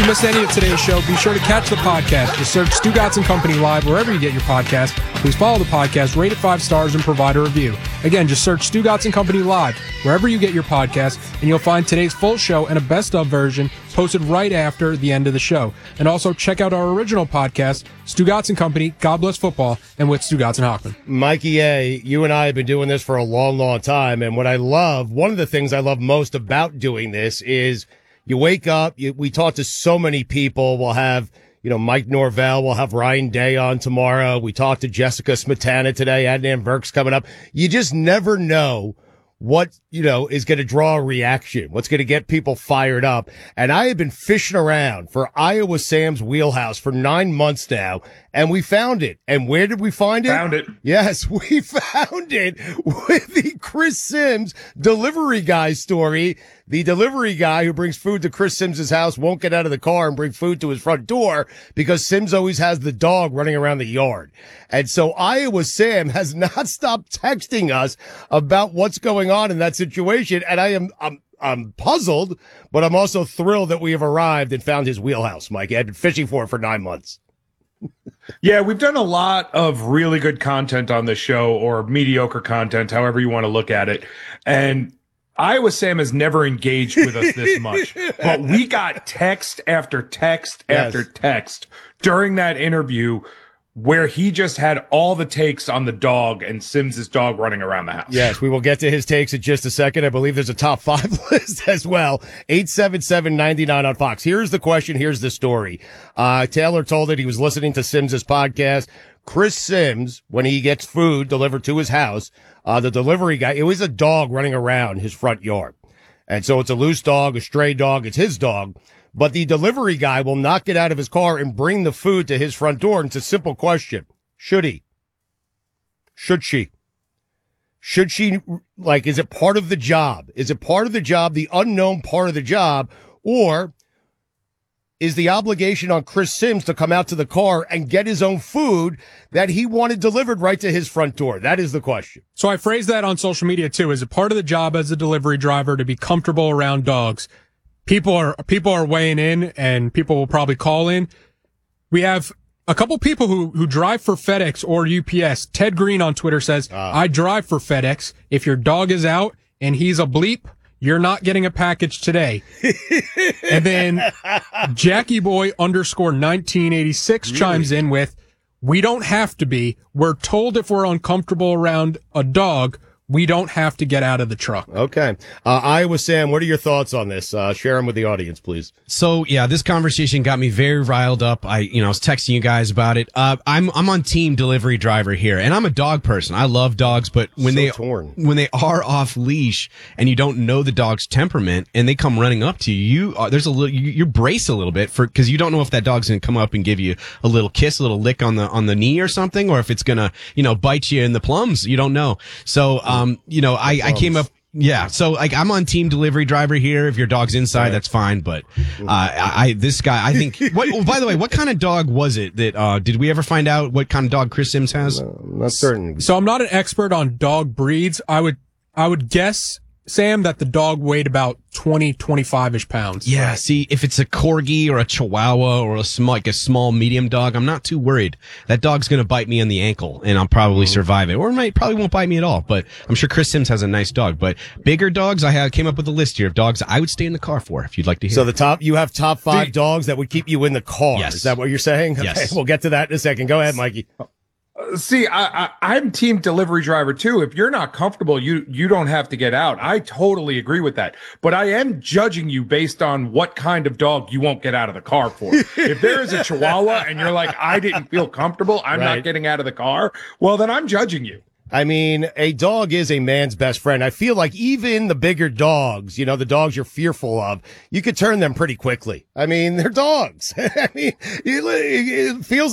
you missed any of today's show, be sure to catch the podcast. Just search Stugotz and Company Live wherever you get your podcast. Please follow the podcast, rate it 5 stars, and provide a review. Again, just search Stugotz and Company Live wherever you get your podcast, and you'll find today's full show and a best-of version posted right after the end of the show. And also check out our original podcast, Stugotz and Company, God Bless Football, and with Stugotz and Hochman. Mikey A., you and I have been doing this for a long, long time, and what I love, one of the things I love most about doing this is you wake up, we talk to so many people. We'll have, Mike Norvell. We'll have Ryan Day on tomorrow. We talked to Jessica Smetana today. Adnan Burke's coming up. You just never know what, is going to draw a reaction, what's going to get people fired up. And I have been fishing around for Iowa Sam's Wheelhouse for 9 months now, and we found it. And where did we find it? Found it. Yes, we found it with the Chris Sims delivery guy story. The delivery guy who brings food to Chris Sims' house won't get out of the car and bring food to his front door because Sims always has the dog running around the yard. And so Iowa Sam has not stopped texting us about what's going on in that situation. And I'm puzzled, but I'm also thrilled that we have arrived and found his wheelhouse, Mike. I've been fishing for it for 9 months. Yeah, we've done a lot of really good content on this show, or mediocre content, however you want to look at it. And Iowa Sam has never engaged with us this much, but we got text after text after text during that interview where he just had all the takes on the dog and Sims's dog running around the house. Yes, we will get to his takes in just a second. I believe there's a top 5 list as well. 877-99 on Fox. Here's the question. Here's the story. Taylor told it. He was listening to Sims's podcast. Chris Sims, when he gets food delivered to his house, the delivery guy, it was a dog running around his front yard. And so it's a loose dog, a stray dog. It's his dog. But the delivery guy will not get out of his car and bring the food to his front door. And it's a simple question. Should he? Should she? Should she, is it part of the job? Is it part of the job, the unknown part of the job? Or is the obligation on Chris Sims to come out to the car and get his own food that he wanted delivered right to his front door? That is the question. So I phrased that on social media too. Is it part of the job as a delivery driver to be comfortable around dogs? People are weighing in, and people will probably call in. We have a couple people who drive for FedEx or UPS. Ted Green on Twitter says, I drive for FedEx. If your dog is out and he's a bleep, you're not getting a package today. And then Jackie Boy _1986 chimes in with, we don't have to be. We're told if we're uncomfortable around a dog, we don't have to get out of the truck. Okay. Iowa Sam, what are your thoughts on this? Share them with the audience, please. So, yeah, this conversation got me very riled up. I was texting you guys about it. I'm on team delivery driver here, and I'm a dog person. I love dogs, but when they are off leash and you don't know the dog's temperament and they come running up to you, you brace a little bit because you don't know if that dog's going to come up and give you a little kiss, a little lick on the knee or something, or if it's going to, bite you in the plums. You don't know. So, I came up. Yeah. So I'm on team delivery driver here. If your dog's inside, that's fine. But, this guy, I think, by the way, what kind of dog was it that, did we ever find out what kind of dog Chris Sims has? I'm not certain. So I'm not an expert on dog breeds. I would guess, Sam, that the dog weighed about 25-ish pounds. Yeah, right. See, if it's a corgi or a chihuahua or a small medium dog, I'm not too worried. That dog's gonna bite me on the ankle and I'll probably survive it. Or probably won't bite me at all, but I'm sure Chris Sims has a nice dog. But bigger dogs, came up with a list here of dogs I would stay in the car for, if you'd like to hear. So you have top 5 dogs that would keep you in the car. Yes. Is that what you're saying? Yes. Okay, we'll get to that in a second. Go ahead, Mikey. See, I'm team delivery driver too. If you're not comfortable, you don't have to get out. I totally agree with that. But I am judging you based on what kind of dog you won't get out of the car for. If there is a Chihuahua and you're like, I didn't feel comfortable, I'm not getting out of the car, well, then I'm judging you. I mean, a dog is a man's best friend. I feel like even the bigger dogs, the dogs you're fearful of, you could turn them pretty quickly. I mean, they're dogs. I mean, it feels